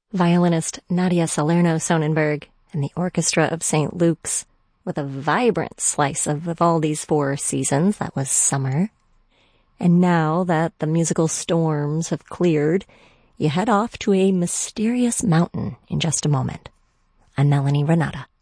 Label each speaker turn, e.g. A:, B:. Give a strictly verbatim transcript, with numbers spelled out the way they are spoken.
A: Violinist Nadia Salerno-Sonnenberg and the Orchestra of Saint Luke's with a vibrant slice of Vivaldi's Four Seasons. That was summer. And now that the musical storms have cleared, you head off to a mysterious mountain in just a moment. I'm Melanie Renata.